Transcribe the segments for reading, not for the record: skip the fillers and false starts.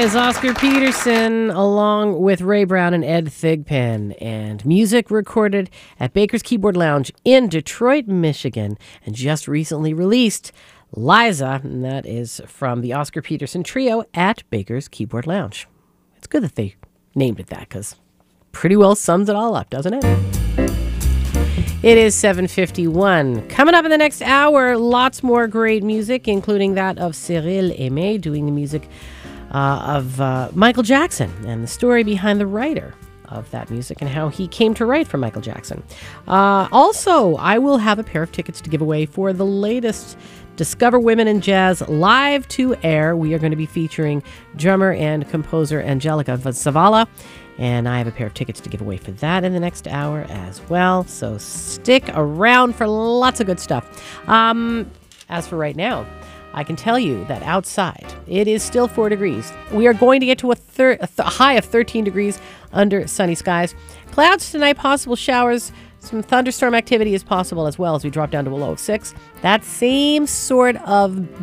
is Oscar Peterson along with Ray Brown and Ed Thigpen, and music recorded at Baker's Keyboard Lounge in Detroit, Michigan, and just recently released, Liza, and that is from the Oscar Peterson Trio at Baker's Keyboard Lounge. It's good that they named it that, because pretty well sums it all up, doesn't it? It is 7:51. Coming up in the next hour, lots more great music, including that of Cyril Aimé doing the music of Michael Jackson and the story behind the writer of that music and how he came to write for Michael Jackson. Also, I will have a pair of tickets to give away for the latest Discover Women in Jazz live to air. We are going to be featuring drummer and composer Angelica Zavala, and I have a pair of tickets to give away for that in the next hour as well. So stick around for lots of good stuff. As for right now, I can tell you that outside, it is still 4 degrees. We are going to get to a high of 13 degrees under sunny skies. Clouds tonight, possible showers. Some thunderstorm activity is possible as well as we drop down to a low of 6. That same sort of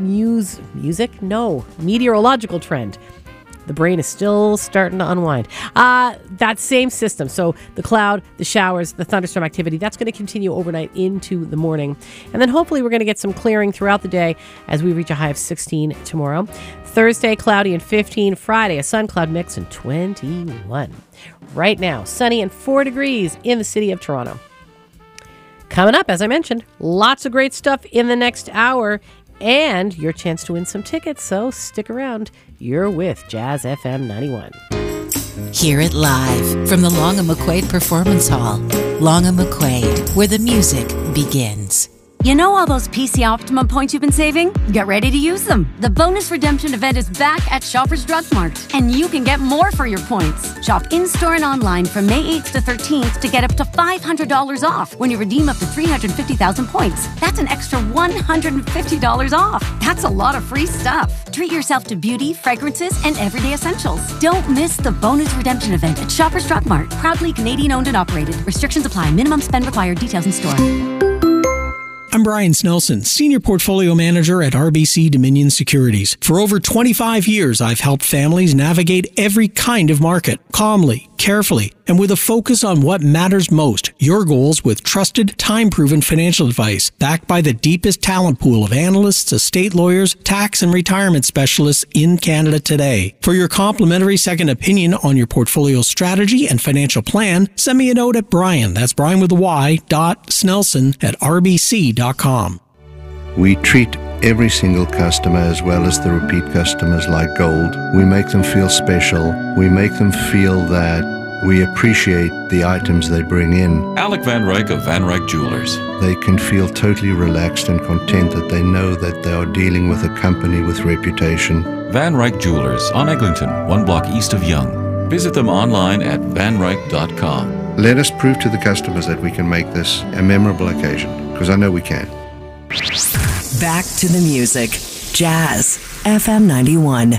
meteorological trend. The brain is still starting to unwind. That same system. So the cloud, the showers, the thunderstorm activity, that's going to continue overnight into the morning. And then hopefully we're going to get some clearing throughout the day as we reach a high of 16 tomorrow. Thursday, cloudy and 15. Friday, a sun-cloud mix and 21. Right now, sunny and 4 degrees in the city of Toronto. Coming up, as I mentioned, lots of great stuff in the next hour and your chance to win some tickets, so stick around. You're with Jazz FM 91. Hear it live from the Long & McQuaid Performance Hall. Long & McQuaid, where the music begins. You know all those PC Optimum points you've been saving? Get ready to use them. The bonus redemption event is back at Shoppers Drug Mart, and you can get more for your points. Shop in-store and online from May 8th to 13th to get up to $500 off when you redeem up to 350,000 points. That's an extra $150 off. That's a lot of free stuff. Treat yourself to beauty, fragrances, and everyday essentials. Don't miss the bonus redemption event at Shoppers Drug Mart. Proudly Canadian owned and operated. Restrictions apply. Minimum spend required. Details in store. I'm Brian Snelson, Senior Portfolio Manager at RBC Dominion Securities. For over 25 years, I've helped families navigate every kind of market, calmly, carefully, and with a focus on what matters most, your goals with trusted, time-proven financial advice, backed by the deepest talent pool of analysts, estate lawyers, tax and retirement specialists in Canada today. For your complimentary second opinion on your portfolio strategy and financial plan, send me a note at Brian, that's Brian with a Y, .Snelson at rbc.com. We treat every single customer as well as the repeat customers like gold. We make them feel special. We make them feel that we appreciate the items they bring in. Alec Van Ryk of Van Ryk Jewelers. They can feel totally relaxed and content that they know that they are dealing with a company with reputation. Van Ryk Jewelers on Eglinton, 1 block east of Yonge. Visit them online at vanryk.com. Let us prove to the customers that we can make this a memorable occasion, because I know we can. Back to the music. Jazz FM 91.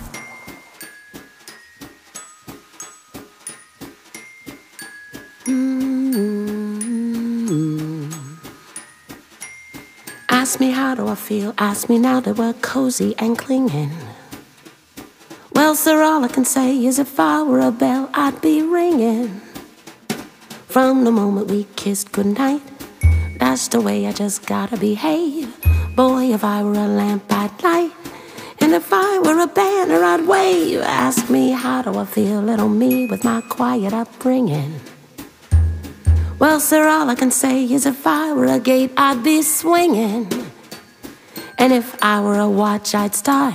Ask me how do I feel, ask me now that we're cozy and clinging. Well, sir, all I can say is if I were a bell, I'd be ringing. From the moment we kissed goodnight, that's the way I just gotta behave. Boy, if I were a lamp, I'd light, and if I were a banner, I'd wave. Ask me how do I feel, little me with my quiet upbringing. Well, sir, all I can say is if I were a gate, I'd be swinging. And if I were a watch, I'd start